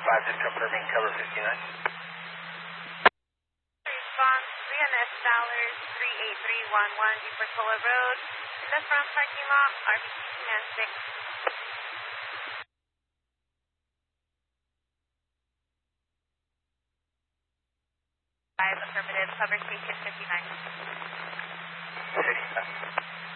just confirming cover 59. Response, VNS Dollars 38311, Deeper Road, in the front parking lot, RBC Command 6. 5, affirmative, cover station 59. 59.